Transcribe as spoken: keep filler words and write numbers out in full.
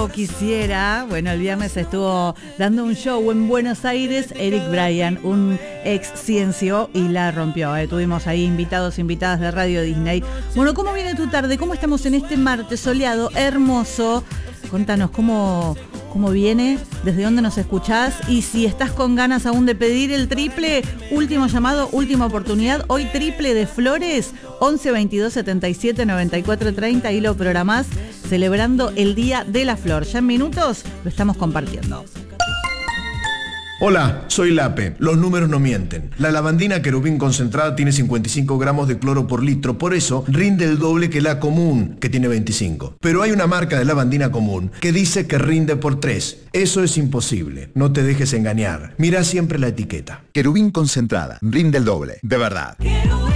yo quisiera. Bueno, el viernes estuvo dando un show en Buenos Aires Eric Bryan, un ex Ciencio, y la rompió. ¿eh? Tuvimos ahí invitados, invitadas de Radio Disney. Bueno, ¿cómo viene tu tarde? ¿Cómo estamos en este martes soleado, hermoso? Contanos cómo, cómo viene, desde dónde nos escuchás y si estás con ganas aún de pedir el triple, último llamado, última oportunidad. Hoy triple de flores, once veintidós setenta y siete noventa y cuatro treinta, y lo programás celebrando el Día de la Flor. Ya en minutos lo estamos compartiendo. Hola, soy Lape. Los números no mienten. La lavandina querubín concentrada tiene cincuenta y cinco gramos de cloro por litro, por eso rinde el doble que la común, que tiene veinticinco. Pero hay una marca de lavandina común que dice que rinde por tres. Eso es imposible. No te dejes engañar. Mira siempre la etiqueta. Querubín concentrada, rinde el doble, de verdad.